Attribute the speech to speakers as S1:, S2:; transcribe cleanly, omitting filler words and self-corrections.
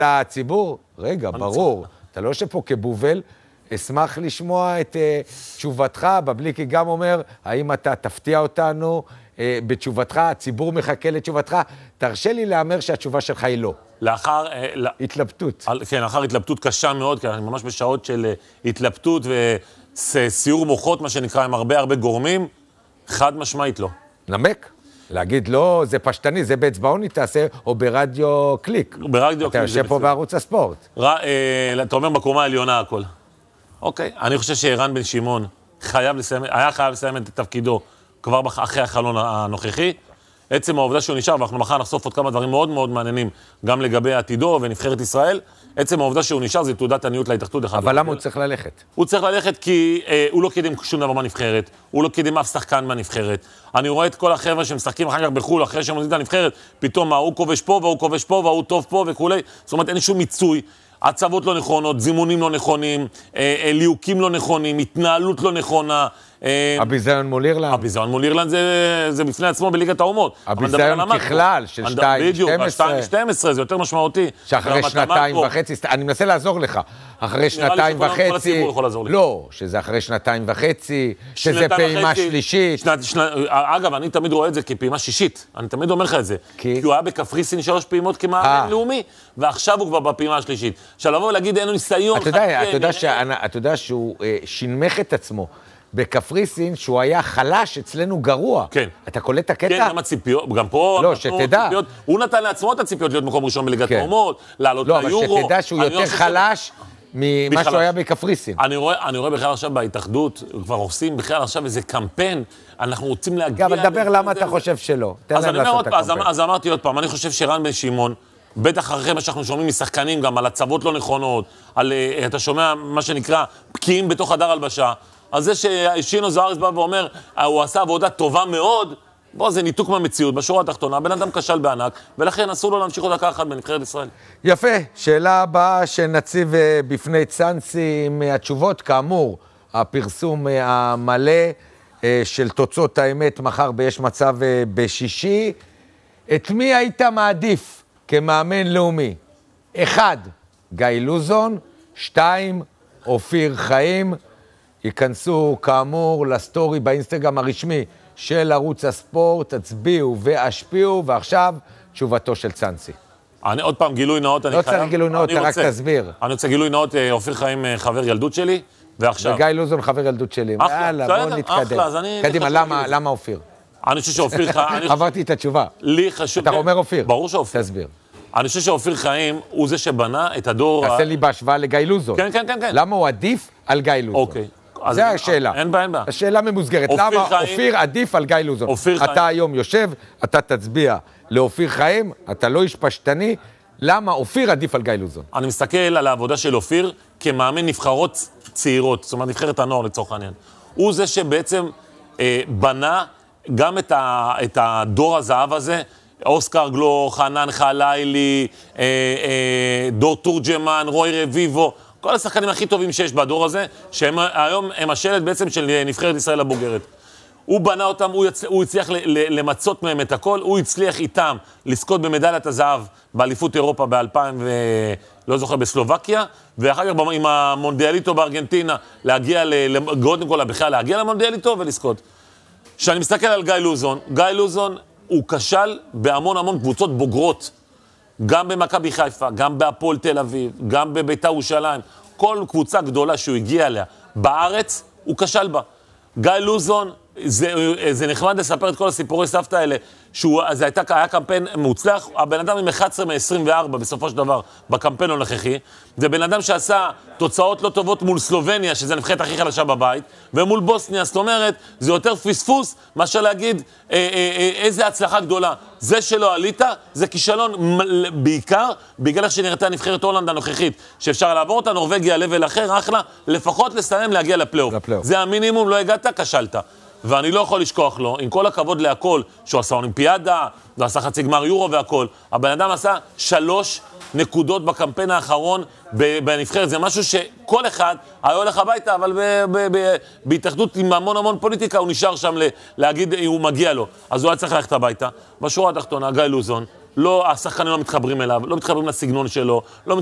S1: הציבור? רגע, ברור. אתה לא יושב פה כבובל, אשמח לשמוע את תשובתך. בבליקי גם אומר, האם אתה תפתיע אותנו בתשובתך, הציבור מחכה לתשובתך. תרשה לי לאמר שהתשובה שלך היא לא.
S2: לאחר...
S1: התלבטות.
S2: כן, לאחר התלבטות קשה מאוד, כי אני ממש בשעות של התלבטות וסיור מוחות, מה שנקרא, עם הרבה גורמים, חד משמעית לא.
S1: נמק? להגיד לא, זה פשטני, זה באצבעוני תעשה, או ברדיו קליק.
S2: ברדיו
S1: אתה
S2: קליק.
S1: יושב פה בערוץ הספורט.
S2: אתה אומר בקומה העליונה הכל. אוקיי, אני חושב שערן בן שמעון היה חייב לסיים את תפקידו כבר אחרי החלון הנוכחי. עצם העובדה שהוא נשאר, ואנחנו מחר נחשוף עוד כמה דברים מאוד מאוד מעניינים, גם לגבי עתידו ונבחרת ישראל, עצם העובדה שהוא נשאר זה תעודת עניות להתאחדות.
S1: אבל למה הוא צריך ללכת?
S2: הוא צריך ללכת כי הוא לא קידם שום דבר מהנבחרת, הוא לא קידם אף שחקן מהנבחרת. אני רואה את כל החבר'ה שמשחקים אחר כך בחול, אחרי שהם עוזבים את הנבחרת, פתאום הוא כובש פה והוא כובש פה והוא טוב פה וכולי. זאת אומרת, אין שום מיצוי. הצוות לא נכונות, זימונים לא נכונים, ליהוקים לא נכונים, התנהלות לא נכונה.
S1: הביזיון מול אירלנד.
S2: הביזיון מול אירלנד זה בפני עצמו בליגת האומות.
S1: הביזיון ככלל של 2-12.
S2: בדיוק, 2-12 זה יותר משמעותי.
S1: שאחרי 2.5, אני מנסה לעזור לך. אחרי 2.5, לא, שזה אחרי 2.5, שזה פעימה שלישית.
S2: אגב, אני תמיד רואה את זה כפעימה שישית. אני תמיד אומר לך את זה. כי הוא היה בקפריסין 3 פעימות כמאמן לאומי, ועכשיו הוא כבר בפעימה השלישית. עכשיו לבוא ולהגיד, אין לו ניסיון.
S1: אתה יודע שהוא שינמך את עצמו. בקפריסין, שהוא היה חלש, אצלנו גרוע.
S2: כן.
S1: אתה קולט את הקטע?
S2: כן, גם הציפיות, גם פה...
S1: לא, שתדע.
S2: הוא נתן לעצמו את הציפיות להיות מקום ראשון בליגת האומות, לעלות ליורו.
S1: לא, אבל שתדע שהוא יותר חלש ממה שהוא היה בקפריסין.
S2: אני רואה בכלל עכשיו בהתאחדות, כבר עושים בכלל עכשיו איזה קמפיין, אנחנו רוצים להגיע...
S1: אבל דבר למה אתה חושב שלא.
S2: אז אמרתי עוד פעם, אני חושב שרן בן שמעון, בטח אחרי מה שאנחנו שומעים משחקנים גם על הצוות לא נכונות, על, אתה שומע מה שנקרא, פקיעים בתוך חדר הלבשה, אז זה ששינו זוארץ בא ואומר, הוא עשה עבודה טובה מאוד, זה ניתוק מהמציאות, בשורה התחתונה, בן אדם כשל בענק, ולכן אסור לו להמשיך עוד דקה אחת בנבחרת ישראל.
S1: יפה, שאלה הבאה שנציב בפני צאנסי עם התשובות, כאמור, הפרסום המלא של תוצאות האמת מחר ביש מצב בשישי. את מי היית מעדיף כמאמן לאומי? 1, גיא לוזון, 2, אופיר חיים. ייכנסו כאמור לסטורי באינסטגרם הרשמי של ערוץ הספורט, תצביעו והשפיעו, ועכשיו תשובתו של צאנסי.
S2: אני עוד פעם גילוי נאות,
S1: לא צריך גילוי נאות, רק תסביר.
S2: אני רוצה גילוי נאות, אופיר חיים חבר ילדות שלי, ועכשיו...
S1: וגיא לוזון חבר ילדות שלי. יאללה, בואו נתקדם. קדימה, למה אופיר?
S2: אני חושב שאופיר חיים...
S1: עברתי את התשובה.
S2: לי חשוב...
S1: אתה אומר אופיר?
S2: ברור שאופיר.
S1: תסביר.
S2: אני חושב שאופיר חיים הוא זה שבנה את הדור...
S1: תעשה לי בהשוואה לגיא לוזון.
S2: כן, כן, כן, כן.
S1: למה הוא עדיף על גיא לוזון?
S2: אוקיי.
S1: זה השאלה.
S2: אין בעיה, אין בעיה.
S1: השאלה ממוסגרת. למה אופיר עדיף על גיא לוזון? אתה היום יושב, אתה תצביע לאופיר חיים, אתה לא איש פשטני, למה אופיר עדיף על גיא לוזון?
S2: אני מסתכל על העבודה של אופיר כמאמן נבחרות צעירות, זאת אומרת נבחרת הנוער לצורך העניין. הוא זה שבעצם בנה גם את הדור הזהב הזה, אוסקר גלוך, חנן חלילי, דור תורג'מן, רוי רביבו, כל השחקנים הכי טובים שיש בדור הזה, שהם היום הם השלט בעצם של נבחרת ישראל הבוגרת. הוא בנה אותם, הוא הצליח למצות מהם את הכל, הוא הצליח איתם לזכות במדליית הזהב באליפות אירופה ב-2000 לא זוכר, בסלובקיה, ואחר כך עם המונדיאליטו בארגנטינה, להגיע, קודם כל בכלל להגיע למונדיאליטו ולזכות. כשאני מסתכל על גיא לוזון הוא כשל בהמון קבוצות בוגרות, גם במכבי חיפה, גם בהפועל תל אביב, גם בבית"ר ירושלים, כל קבוצה גדולה שהוא הגיע אליה בארץ, הוא כשל בה. גיא לוזון, זה נחמד לספר את כל הסיפורי סבתא האלה, זה היה קמפיין מוצלח, הבן אדם עם 11 מ-24 בסופו של דבר, בקמפיין הנוכחי, זה בן אדם שעשה תוצאות לא טובות מול סלובניה, שזה הנבחרת הכי חלשה בבית, ומול בוסניה, זאת אומרת, זה יותר פספוס, מאשר להגיד איזה הצלחה גדולה. זה שלא עלית, זה כישלון בעיקר, בגלל איך שנראתה נבחרת הולנד הנוכחית, שאפשר לעבור אותה, נורווגיה לבל אחר, אחלה, לפחות לסיים להגיע לפלייאוף. זה המינימום, לא הגעת, כשלת. ואני לא יכול לשכוח לו, עם כל הכבוד להכל, שהוא עשה אולימפיאדה, הוא עשה חצי גמר יורו והכל, הבן אדם עשה 3 נקודות בקמפיין האחרון בנבחרת, זה משהו שכל אחד היה הולך הביתה, אבל בהתאחדות עם המון פוליטיקה, הוא נשאר שם להגיד הוא מגיע לו, אז הוא היה צריך ללכת הביתה. בשורה התחתונה, גיא לוזון, לא, השחקנים לא מתחברים אליו, לא מתחברים לסגנון שלו, לא